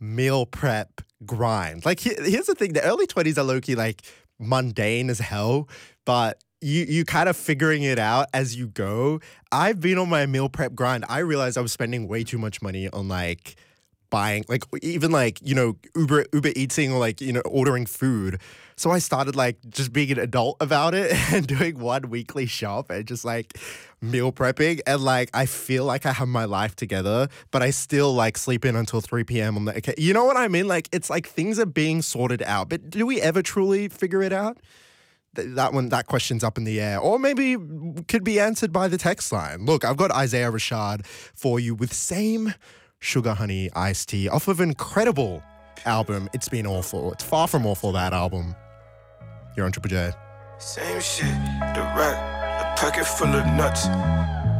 meal prep grind. Like, here's the thing: the early 20s are low-key like mundane as hell, but you kind of figuring it out as you go. I've been on my meal prep grind. I realized I was spending way too much money on like buying, like even like, Uber eating or like, ordering food. So I started like just being an adult about it and doing one weekly shop and just like meal prepping. And like, I feel like I have my life together, but I still like sleep in until 3 p.m. on the, okay. You know what I mean? Like, it's like things are being sorted out, but do we ever truly figure it out? That question's up in the air, or maybe could be answered by the text line. Look, I've got Isaiah Rashad for you with Same Sugar Honey Iced Tea off of an incredible album, It's Been Awful. It's far from awful, that album. You're on Triple J. Same shit, the rack, a pocket full of nuts.